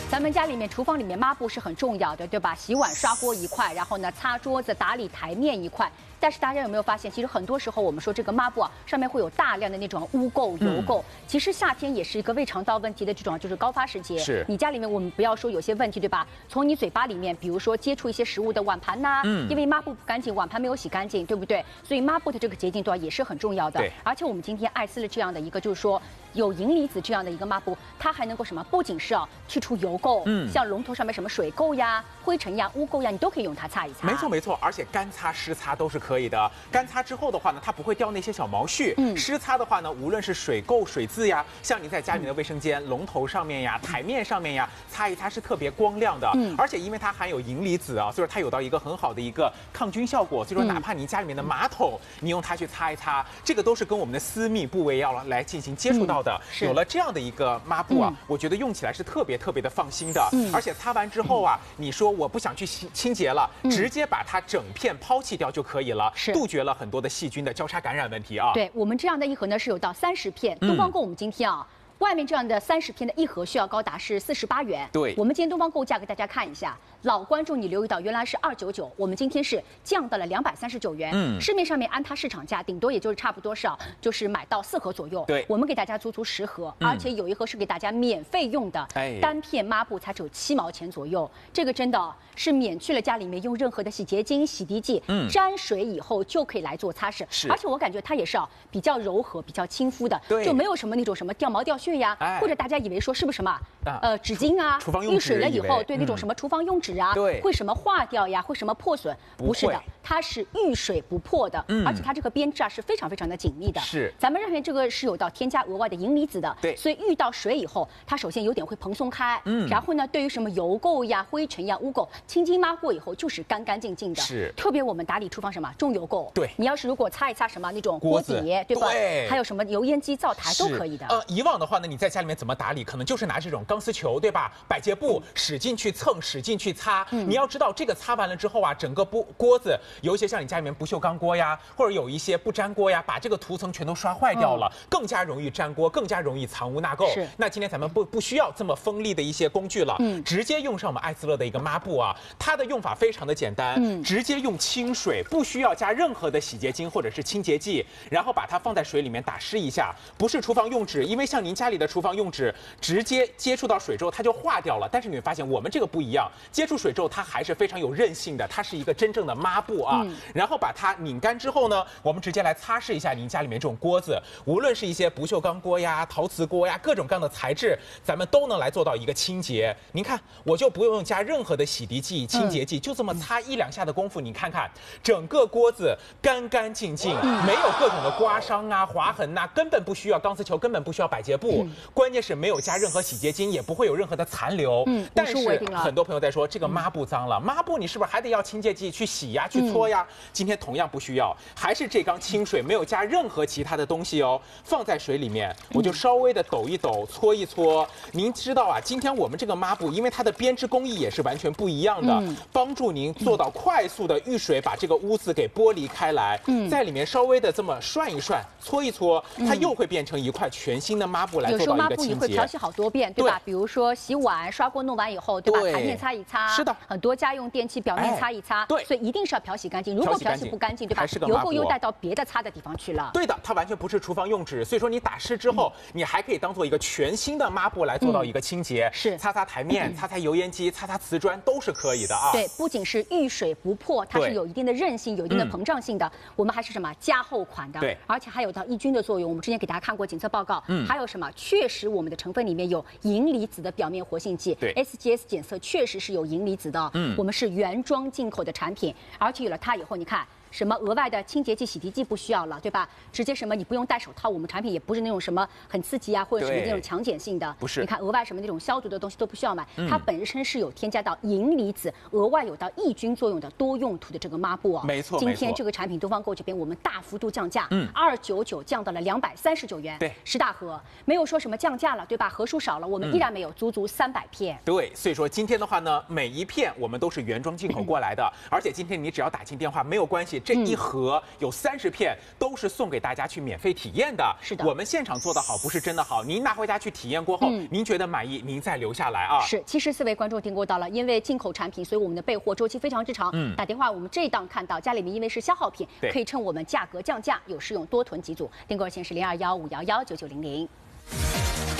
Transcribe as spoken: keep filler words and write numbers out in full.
咱们家里面厨房里面抹布是很重要的，对吧？洗碗刷锅一块，然后呢擦桌子打理台面一块。但是大家有没有发现，其实很多时候我们说这个抹布啊，上面会有大量的那种污垢、油垢。嗯、其实夏天也是一个胃肠道问题的这种就是高发时节。 是。 你家里面我们不要说有些问题，对吧？从你嘴巴里面，比如说接触一些食物的碗盘呐、啊，嗯，因为抹布不干净，碗盘没有洗干净，对不对？所以抹布的这个洁净度啊也是很重要的。 对。 而且我们今天爱思了这样的一个，就是说有银离子这样的一个抹布，它还能够什么？不仅是啊去除油垢，嗯，像龙头上面什么水垢呀、灰尘呀、污垢呀，你都可以用它擦一擦。 没错没错，而且干擦、湿擦都是可以的。干擦之后的话呢，它不会掉那些小毛絮。嗯，湿擦的话呢，无论是水垢、水渍呀，像你在家里面的卫生间、嗯、龙头上面呀、台面上面呀，擦一擦是特别光亮的。嗯，而且因为它含有银离子啊，所以说它有到一个很好的一个抗菌效果。所以说，哪怕你家里面的马桶，嗯、你用它去擦一擦，这个都是跟我们的私密部位要来进行接触到的。嗯、有了这样的一个抹布啊，嗯、我觉得用起来是特别特别的放心的。嗯，而且擦完之后啊，你说我不想去清清洁了，嗯、直接把它整片抛弃掉就可以了，是杜绝了很多的细菌的交叉感染问题啊。 对我们这样的一盒呢是有到三十片，东方购我们今天啊。外面这样的三十片的一盒需要高达是四十八元。 对， 我们今天东方购价给大家看一下，老观众你留意到原来是二九九，我们今天是降到了两百三十九元。嗯，市面上面按它市场价，顶多也就是差不多少，就是买到四盒左右。 对， 我们给大家足足十盒，嗯、而且有一盒是给大家免费用的，哎，单片抹布才只有七毛钱左右，这个真的是免去了家里面用任何的洗洁精、洗涤剂，嗯，沾水以后就可以来做擦拭。 是， 而且我感觉它也是啊比较柔和、比较亲肤的， 对， 就没有什么那种什么掉毛掉屑呀，哎、或者大家以为说是不是什么呃纸巾啊， 厨房用遇水了以后，对、 嗯、 那种什么厨房用纸啊， 对， 会什么化掉呀，会什么破损？不是的，它是遇水不破的，嗯，而且它这个编织啊是非常非常的紧密的。 是， 咱们认为这个是有到添加额外的银离子的， 对， 所以遇到水以后，它首先有点会蓬松开，嗯，然后呢，对于什么油垢呀、灰尘呀、污垢，轻轻抹过以后就是干干净净的。 是， 特别我们打理厨房什么重油垢， 对， 你要是如果擦一擦什么那种锅底，对吧？ 对， 还有什么油烟机、灶台都可以的。 呃，以往的话呢，你在家里面怎么打理，可能就是拿这种钢丝球，对吧？百洁布使劲去蹭，使劲去擦。嗯、你要知道，这个擦完了之后啊，整个锅锅子有一些像你家里面不锈钢锅呀，或者有一些不粘锅呀，把这个涂层全都刷坏掉了，嗯、更加容易粘锅，更加容易藏污纳垢。 是。 那今天咱们不不需要这么锋利的一些工具了，嗯，直接用上我们爱思乐的一个抹布啊，它的用法非常的简单，嗯，直接用清水，不需要加任何的洗洁精或者是清洁剂，然后把它放在水里面打湿一下，不是厨房用纸，因为像您家里的厨房用纸，直接接触到水之后它就化掉了。但是你会发现我们这个不一样，接触水之后它还是非常有韧性的，它是一个真正的抹布啊。嗯、然后把它拧干之后呢，我们直接来擦拭一下您家里面这种锅子，无论是一些不锈钢锅呀、陶瓷锅呀，各种各样的材质，咱们都能来做到一个清洁。您看，我就不用加任何的洗涤剂、清洁剂，嗯、就这么擦一两下的功夫，你看看整个锅子干干净净，嗯、没有各种的刮伤啊、划痕呐、啊，根本不需要钢丝球，根本不需要百洁布，嗯、关键是没有加任何洗洁精，也不会有任何的残留。嗯，但是很多朋友在说这个抹布脏了，抹布你是不是还得要清洁剂去洗呀、去搓呀？嗯、今天同样不需要，还是这缸清水，没有加任何其他的东西哦，放在水里面，我就稍微的抖一抖，搓一搓。您知道啊，今天我们这个抹布，因为它的编织工艺也是完全不一样的，嗯、帮助您做到快速的遇水，把这个污渍给剥离开来，嗯、在里面稍微的这么涮一涮、搓一搓，它又会变成一块全新的抹布来做到一个清洁。有时候抹布你会漂洗好多遍，对吧？对，比如说洗碗、刷锅弄完以后，对吧？台面擦一擦，是的，很多家用电器表面擦一擦，对，所以一定是要漂洗干净。如果漂洗不干净，对吧？油垢又带到别的擦的地方去了。对的，它完全不是厨房用纸，所以说你打湿之后，你还可以当做一个全新的抹布来做到一个清洁，是擦擦台面、擦擦油烟机、擦擦瓷砖都是可以的啊。对，不仅是遇水不破，它是有一定的韧性、有一定的膨胀性的。我们还是什么加厚款的，对，而且还有到抑菌的作用。我们之前给大家看过检测报告，嗯，还有什么？确实我们的成分里面有银离子的表面活性剂，对 ，S G S 检测确实是有银离子的。嗯，我们是原装进口的产品，而且有了它以后，你看。什么额外的清洁剂、洗涤剂不需要了，对吧？直接什么你不用戴手套，我们产品也不是那种什么很刺激啊，或者什么那种强碱性的，不是。你看额外什么那种消毒的东西都不需要买，嗯、它本身是有添加到银离子，额外有到抑菌作用的多用途的这个抹布啊。没错，今天这个产品东方购这边我们大幅度降价，嗯，二九九降到了两百三十九元，对，十大盒，没有说什么降价了，对吧？盒数少了，我们依然没有，足足三百片。对，所以说今天的话呢，每一片我们都是原装进口过来的，而且今天你只要打进电话没有关系。 这一盒有三十片，都是送给大家去免费体验的。 是的， 我们现场做的好，不是真的好。您拿回家去体验过后，嗯、您觉得满意，您再留下来啊。 是，其实四位观众听过到了，因为进口产品，所以我们的备货周期非常之长。嗯，打电话我们这一档看到家里面因为是消耗品，可以趁我们价格降价，有适用多囤几组。订购热线是零二幺五幺幺九九零零。